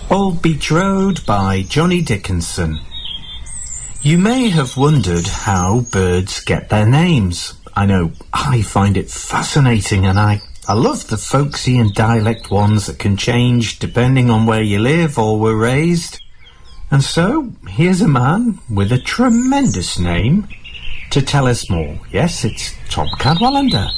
Old Beach Road by Johnny Dickinson. You may have wondered how birds get their names. I know I find it fascinating, and I love the folksy and dialect ones that can change depending on where you live or were raised. And so, here's a man with a tremendous name to tell us more. Yes, it's Tom Cadwallander.